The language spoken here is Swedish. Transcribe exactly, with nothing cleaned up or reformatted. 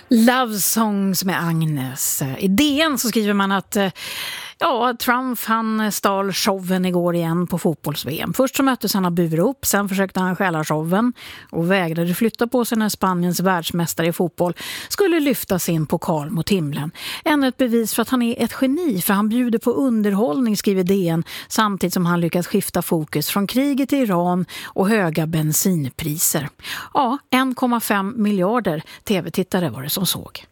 Love Songs med Agnes. I D N så skriver man att ja, Trump han stal showen igår igen på fotbolls-V M. Först så möttes han av burop, sen försökte han stjäla showen och vägrade flytta på sig när Spaniens världsmästare i fotboll skulle lyfta sin pokal mot himlen. Ännu ett bevis för att han är ett geni, för han bjuder på underhållning, skriver D N, samtidigt som han lyckas skifta fokus från kriget i Iran och höga bensinpriser. Ja, en komma fem miljarder tv-tittare var det som såg.